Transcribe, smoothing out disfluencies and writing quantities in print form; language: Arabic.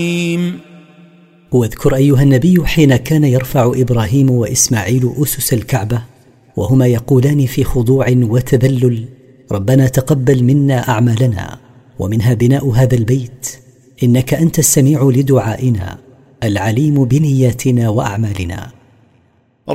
واذكر أيها النبي حين كان يرفع إبراهيم وإسماعيل أسس الكعبة وهما يقولان في خضوع وتذلل: ربنا تقبل منا أعمالنا، ومنها بناء هذا البيت، إنك أنت السميع لدعائنا العليم بنياتنا وأعمالنا.